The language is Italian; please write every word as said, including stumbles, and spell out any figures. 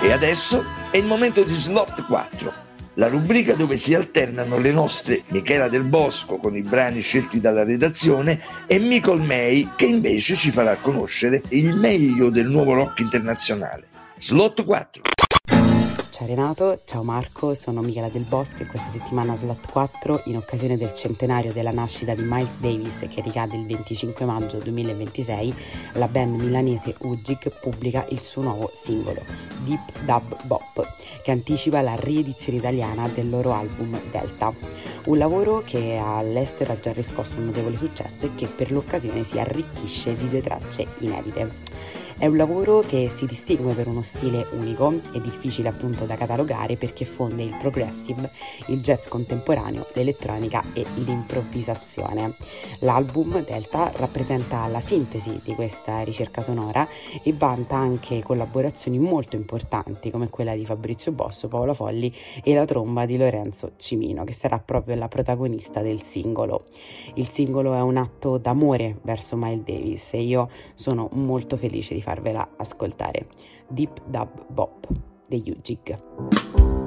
E adesso è il momento di Slot quattro, la rubrica dove si alternano le nostre Michela Del Bosco con i brani scelti dalla redazione e Micol May che invece ci farà conoscere il meglio del nuovo rock internazionale. Slot quattro. Ciao Renato, ciao Marco, sono Michela Del Bosco e questa settimana Slot quattro, in occasione del centenario della nascita di Miles Davis che ricade il venticinque maggio duemilaventisei, la band milanese Ujig pubblica il suo nuovo singolo, Deep Dub Bop, che anticipa la riedizione italiana del loro album Delta. Un lavoro che all'estero ha già riscosso un notevole successo e che per l'occasione si arricchisce di due tracce inedite. È un lavoro che si distingue per uno stile unico e difficile appunto da catalogare perché fonde il progressive, il jazz contemporaneo, l'elettronica e l'improvvisazione. L'album Delta rappresenta la sintesi di questa ricerca sonora e vanta anche collaborazioni molto importanti come quella di Fabrizio Bosso, Paolo Folli e la tromba di Lorenzo Cimino, che sarà proprio la protagonista del singolo. Il singolo è un atto d'amore verso Miles Davis e io sono molto felice di farvela ascoltare. Deep Dub Bop degli Ujig.